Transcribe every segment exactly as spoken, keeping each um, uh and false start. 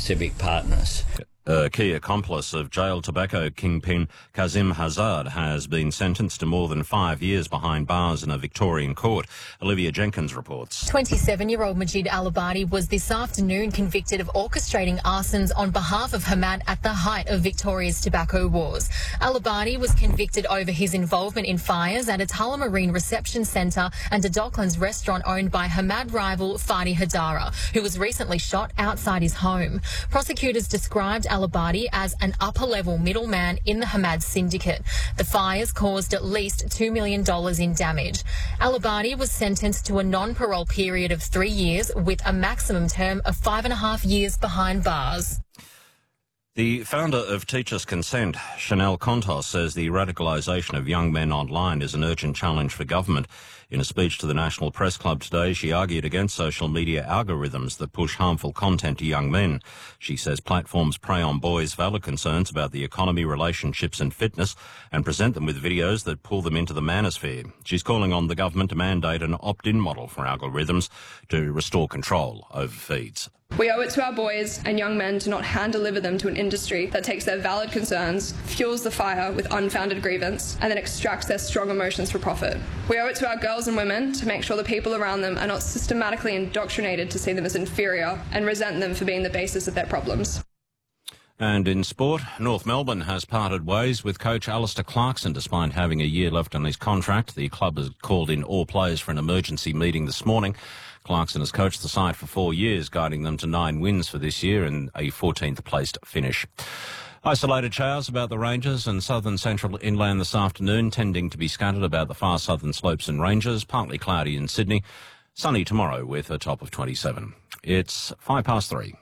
civic partners. A key accomplice of jailed tobacco kingpin Kazim Hazard has been sentenced to more than five years behind bars in a Victorian court. Olivia Jenkins reports. twenty-seven-year-old Majid Al-Abadi was this afternoon convicted of orchestrating arsons on behalf of Hamad at the height of Victoria's tobacco wars. Al-Abadi was convicted over his involvement in fires at a Tullamarine reception centre and a Docklands restaurant owned by Hamad rival Fadi Hadara, who was recently shot outside his home. Prosecutors described Al-Abadi as an upper-level middleman in the Hamad syndicate. The fires caused at least two million dollars in damage. Al-Abadi was sentenced to a non-parole period of three years with a maximum term of five and a half years behind bars. The founder of Teachers Consent, Chanel Contos, says the radicalisation of young men online is an urgent challenge for government. In a speech to the National Press Club today, she argued against social media algorithms that push harmful content to young men. She says platforms prey on boys' valid concerns about the economy, relationships and fitness and present them with videos that pull them into the manosphere. She's calling on the government to mandate an opt-in model for algorithms to restore control over feeds. We owe it to our boys and young men to not hand-deliver them to an industry that takes their valid concerns, fuels the fire with unfounded grievance, and then extracts their strong emotions for profit. We owe it to our girls and women to make sure the people around them are not systematically indoctrinated to see them as inferior and resent them for being the basis of their problems. And in sport, North Melbourne has parted ways with coach Alistair Clarkson despite having a year left on his contract. The club has called in all players for an emergency meeting this morning. Clarkson has coached the side for four years, guiding them to nine wins for this year and a fourteenth placed finish. Isolated showers about the Ranges and southern central inland this afternoon, tending to be scattered about the far southern slopes and ranges, partly cloudy in Sydney. Sunny tomorrow with a top of twenty-seven. It's five past three.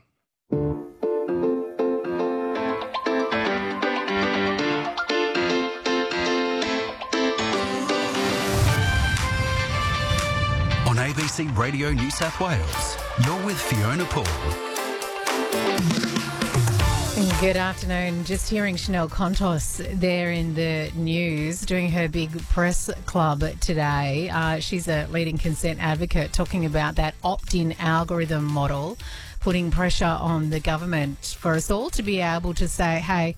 On A B C Radio New South Wales, you're with Fiona Paul. Good afternoon. Just hearing Chanel Contos there in the news doing her big press club today. Uh, she's a leading consent advocate talking about that opt-in algorithm model, putting pressure on the government for us all to be able to say, hey,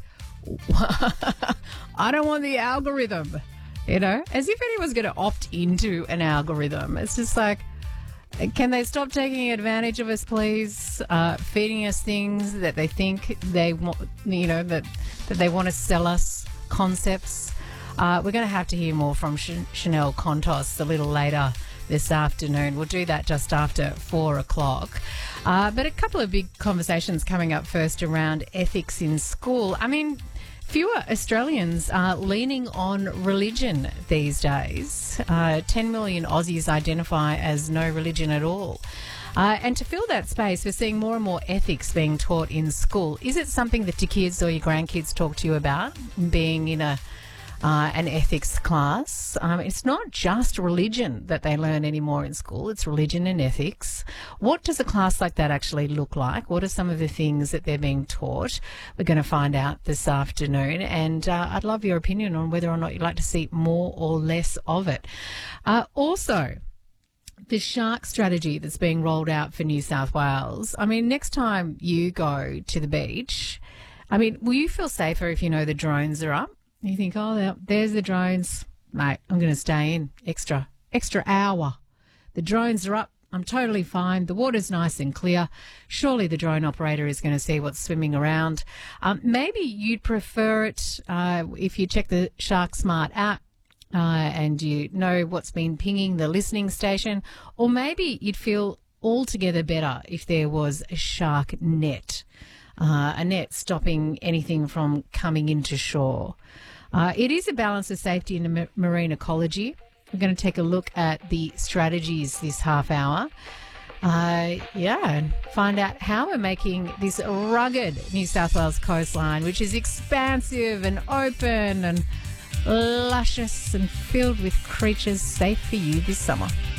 I don't want the algorithm. You know, as if anyone's going to opt into an algorithm. It's just like, can they stop taking advantage of us, please? Uh, feeding us things that they think they want, you know, that, that they want to sell us, concepts. Uh, we're going to have to hear more from Ch- Chanel Contos a little later this afternoon. We'll do that just after four o'clock. Uh, but a couple of big conversations coming up first around ethics in school. I mean, fewer Australians are leaning on religion these days. Uh, ten million Aussies identify as no religion at all. Uh, and to fill that space, we're seeing more and more ethics being taught in school. Is it something that your kids or your grandkids talk to you about, being in a Uh, an ethics class? Um, it's not just religion that they learn anymore in school. It's religion and ethics. What does a class like that actually look like? What are some of the things that they're being taught? We're going to find out this afternoon, and uh, I'd love your opinion on whether or not you'd like to see more or less of it. Uh, also, the shark strategy that's being rolled out for New South Wales. I mean, next time you go to the beach, I mean, will you feel safer if you know the drones are up? You think, oh, there's the drones. Mate, I'm going to stay in extra, extra hour. The drones are up. I'm totally fine. The water's nice and clear. Surely the drone operator is going to see what's swimming around. Um, maybe you'd prefer it uh, if you check the Shark Smart app uh, and you know what's been pinging the listening station. Or maybe you'd feel altogether better if there was a shark net, uh, a net stopping anything from coming into shore. Uh, it is a balance of safety and ma- marine ecology. We're going to take a look at the strategies this half hour. Uh, yeah, and find out how we're making this rugged New South Wales coastline, which is expansive and open and luscious and filled with creatures, safe for you this summer.